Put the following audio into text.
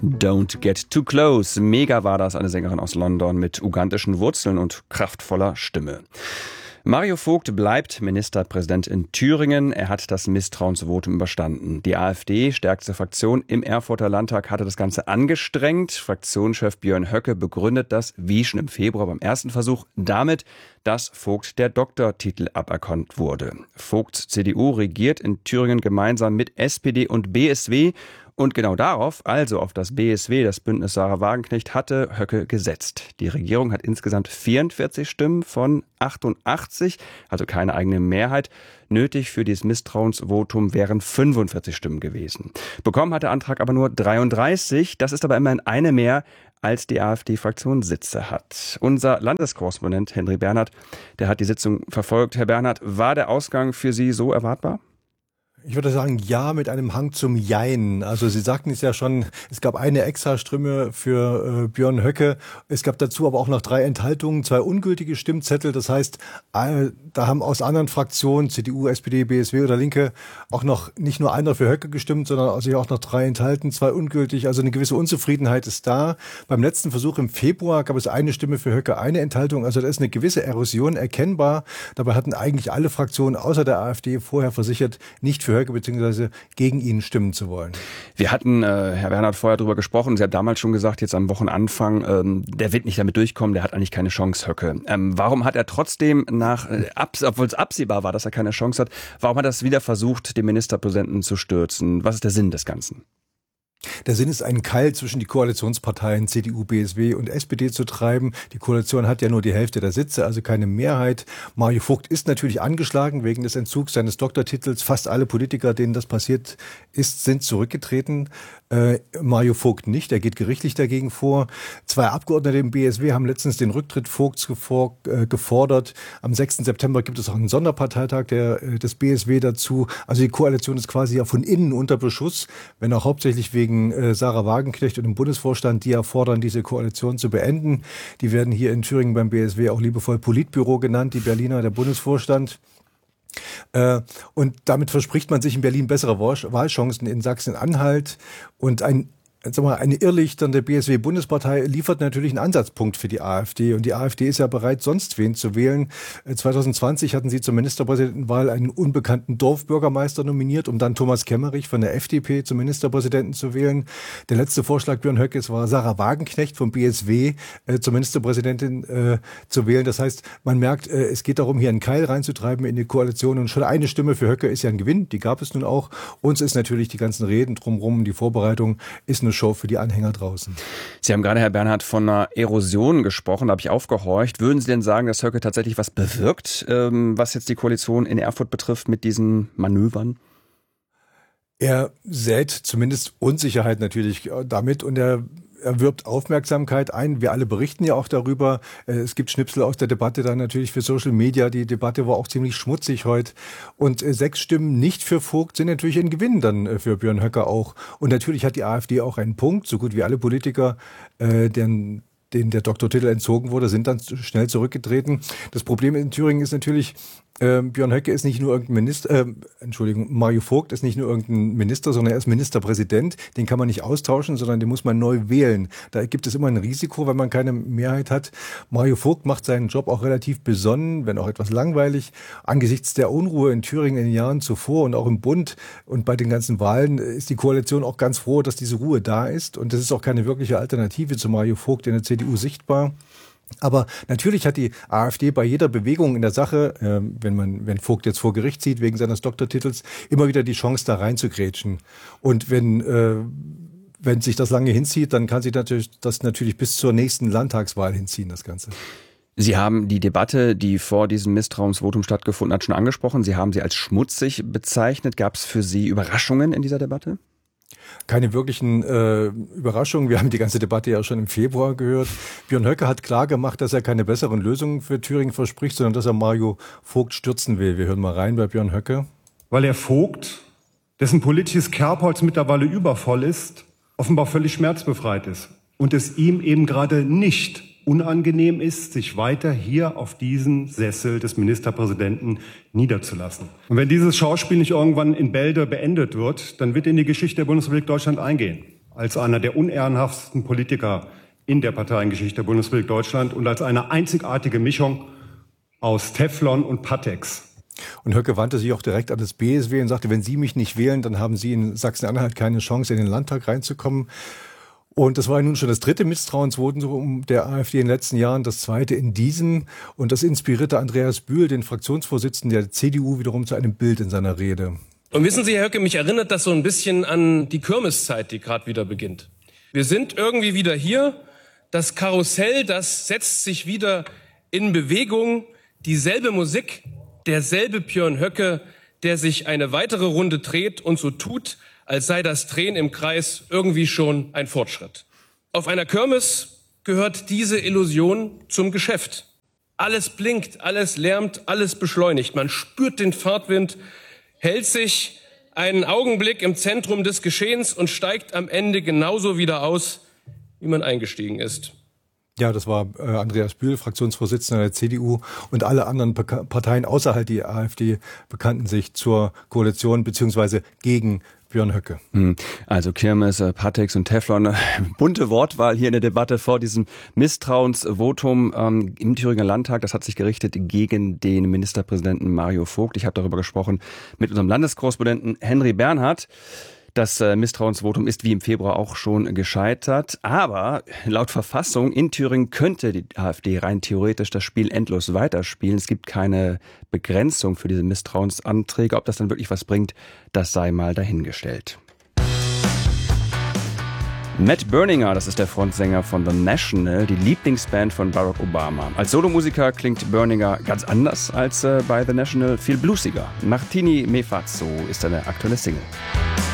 Don't Get Too Close. Mega war das, eine Sängerin aus London mit ugandischen Wurzeln und kraftvoller Stimme. Mario Vogt bleibt Ministerpräsident in Thüringen. Er hat das Misstrauensvotum überstanden. Die AfD, stärkste Fraktion im Erfurter Landtag, hatte das Ganze angestrengt. Fraktionschef Björn Höcke begründet das, wie schon im Februar beim ersten Versuch, damit, dass Vogt der Doktortitel aberkannt wurde. Vogts CDU regiert in Thüringen gemeinsam mit SPD und BSW. Und genau darauf, also auf das BSW, das Bündnis Sarah Wagenknecht, hatte Höcke gesetzt. Die Regierung hat insgesamt 44 Stimmen von 88, also keine eigene Mehrheit. Nötig für dieses Misstrauensvotum wären 45 Stimmen gewesen. Bekommen hat der Antrag aber nur 33. Das ist aber immerhin eine mehr, als die AfD-Fraktion Sitze hat. Unser Landeskorrespondent Henry Bernhard, der hat die Sitzung verfolgt. Herr Bernhard, war der Ausgang für Sie so erwartbar? Ich würde sagen, ja, mit einem Hang zum Jein. Also Sie sagten es ja schon, es gab eine Extrastimme für Björn Höcke. Es gab dazu aber auch noch 3 Enthaltungen, 2 ungültige Stimmzettel. Das heißt, da haben aus anderen Fraktionen, CDU, SPD, BSW oder Linke, auch noch nicht nur einer für Höcke gestimmt, sondern also auch noch 3 enthalten, 2 ungültig. Also eine gewisse Unzufriedenheit ist da. Beim letzten Versuch im Februar gab es eine Stimme für Höcke, eine Enthaltung. Also da ist eine gewisse Erosion erkennbar. Dabei hatten eigentlich alle Fraktionen außer der AfD vorher versichert, nicht für Höcke bzw. gegen ihn stimmen zu wollen. Wir hatten, Herr Bernhard, vorher darüber gesprochen. Sie hat damals schon gesagt, jetzt am Wochenanfang, der wird nicht damit durchkommen, der hat eigentlich keine Chance, Höcke. Warum hat er trotzdem obwohl es absehbar war, dass er keine Chance hat, warum hat er es wieder versucht, den Ministerpräsidenten zu stürzen? Was ist der Sinn des Ganzen? Der Sinn ist, einen Keil zwischen die Koalitionsparteien CDU, BSW und SPD zu treiben. Die Koalition hat ja nur die Hälfte der Sitze, also keine Mehrheit. Mario Vogt ist natürlich angeschlagen wegen des Entzugs seines Doktortitels. Fast alle Politiker, denen das passiert ist, sind zurückgetreten. Mario Vogt nicht, er geht gerichtlich dagegen vor. 2 Abgeordnete im BSW haben letztens den Rücktritt Vogts gefordert. Am 6. September gibt es auch einen Sonderparteitag des BSW dazu. Also die Koalition ist quasi ja von innen unter Beschuss, wenn auch hauptsächlich wegen Sarah Wagenknecht und dem Bundesvorstand, die ja fordern, diese Koalition zu beenden. Die werden hier in Thüringen beim BSW auch liebevoll Politbüro genannt, die Berliner, der Bundesvorstand. Und damit verspricht man sich in Berlin bessere Wahlchancen in Sachsen-Anhalt. Und eine irrlichternde BSW-Bundespartei liefert natürlich einen Ansatzpunkt für die AfD. Und die AfD ist ja bereit, sonst wen zu wählen. 2020 hatten sie zur Ministerpräsidentenwahl einen unbekannten Dorfbürgermeister nominiert, um dann Thomas Kemmerich von der FDP zum Ministerpräsidenten zu wählen. Der letzte Vorschlag Björn Höckes war Sarah Wagenknecht vom BSW zur Ministerpräsidentin zu wählen. Das heißt, man merkt, es geht darum, hier einen Keil reinzutreiben in die Koalition. Und schon eine Stimme für Höcke ist ja ein Gewinn. Die gab es nun auch. Uns ist natürlich die ganzen Reden drumherum, die Vorbereitung ist eine Show für die Anhänger draußen. Sie haben gerade, Herr Bernhard, von einer Erosion gesprochen, da habe ich aufgehorcht. Würden Sie denn sagen, dass Höcke tatsächlich was bewirkt, was jetzt die Koalition in Erfurt betrifft mit diesen Manövern? Er sät zumindest Unsicherheit natürlich damit und er wirbt Aufmerksamkeit ein. Wir alle berichten ja auch darüber. Es gibt Schnipsel aus der Debatte dann natürlich für Social Media. Die Debatte war auch ziemlich schmutzig heute. Und 6 Stimmen nicht für Vogt sind natürlich ein Gewinn dann für Björn Höcke auch. Und natürlich hat die AfD auch einen Punkt. So gut wie alle Politiker, denen der Doktortitel entzogen wurde, sind dann schnell zurückgetreten. Das Problem in Thüringen ist natürlich, Björn Höcke ist nicht nur irgendein Mario Vogt ist nicht nur irgendein Minister, sondern er ist Ministerpräsident. Den kann man nicht austauschen, sondern den muss man neu wählen. Da gibt es immer ein Risiko, wenn man keine Mehrheit hat. Mario Vogt macht seinen Job auch relativ besonnen, wenn auch etwas langweilig. Angesichts der Unruhe in Thüringen in den Jahren zuvor und auch im Bund und bei den ganzen Wahlen ist die Koalition auch ganz froh, dass diese Ruhe da ist. Und das ist auch keine wirkliche Alternative zu Mario Vogt in der CDU sichtbar. Aber natürlich hat die AfD bei jeder Bewegung in der Sache, wenn Vogt jetzt vor Gericht zieht wegen seines Doktortitels, immer wieder die Chance, da reinzugrätschen. Und wenn sich das lange hinzieht, dann kann sich das natürlich bis zur nächsten Landtagswahl hinziehen, das Ganze. Sie haben die Debatte, die vor diesem Misstrauensvotum stattgefunden hat, schon angesprochen. Sie haben sie als schmutzig bezeichnet. Gab es für Sie Überraschungen in dieser Debatte? Keine wirklichen Überraschungen. Wir haben die ganze Debatte ja schon im Februar gehört. Björn Höcke hat klar gemacht, dass er keine besseren Lösungen für Thüringen verspricht, sondern dass er Mario Vogt stürzen will. Wir hören mal rein bei Björn Höcke. Weil er Vogt, dessen politisches Kerbholz mittlerweile übervoll ist, offenbar völlig schmerzbefreit ist. Und es ihm eben gerade nicht unangenehm ist, sich weiter hier auf diesen Sessel des Ministerpräsidenten niederzulassen. Und wenn dieses Schauspiel nicht irgendwann in Bälde beendet wird, dann wird in die Geschichte der Bundesrepublik Deutschland eingehen. als einer der unehrenhaftesten Politiker in der Parteiengeschichte der Bundesrepublik Deutschland und als eine einzigartige Mischung aus Teflon und Pateks. Und Höcke wandte sich auch direkt an das BSW und sagte, wenn Sie mich nicht wählen, dann haben Sie in Sachsen-Anhalt keine Chance, in den Landtag reinzukommen. Und das war ja nun schon das dritte Misstrauensvotum der AfD in den letzten Jahren, das zweite in diesem. Und das inspirierte Andreas Bühl, den Fraktionsvorsitzenden der CDU, wiederum zu einem Bild in seiner Rede. Und wissen Sie, Herr Höcke, mich erinnert das so ein bisschen an die Kirmeszeit, die gerade wieder beginnt. Wir sind irgendwie wieder hier. Das Karussell, das setzt sich wieder in Bewegung. Dieselbe Musik, derselbe Björn Höcke, der sich eine weitere Runde dreht und so tut, als sei das Drehen im Kreis irgendwie schon ein Fortschritt. Auf einer Kirmes gehört diese Illusion zum Geschäft. Alles blinkt, alles lärmt, alles beschleunigt. Man spürt den Fahrtwind, hält sich einen Augenblick im Zentrum des Geschehens und steigt am Ende genauso wieder aus, wie man eingestiegen ist. Ja, das war Andreas Bühl, Fraktionsvorsitzender der CDU, und alle anderen Parteien außerhalb der AfD bekannten sich zur Koalition bzw. gegen Björn Höcke. Also Kirmes, Pateks und Teflon, bunte Wortwahl hier in der Debatte vor diesem Misstrauensvotum im Thüringer Landtag. Das hat sich gerichtet gegen den Ministerpräsidenten Mario Vogt. Ich habe darüber gesprochen mit unserem Landeskorrespondenten Henry Bernhard. Das Misstrauensvotum ist wie im Februar auch schon gescheitert. Aber laut Verfassung in Thüringen könnte die AfD rein theoretisch das Spiel endlos weiterspielen. Es gibt keine Begrenzung für diese Misstrauensanträge. Ob das dann wirklich was bringt, das sei mal dahingestellt. Matt Berninger, das ist der Frontsänger von The National, die Lieblingsband von Barack Obama. Als Solomusiker klingt Berninger ganz anders als bei The National, viel bluesiger. Martini Me Fazzo ist eine aktuelle Single.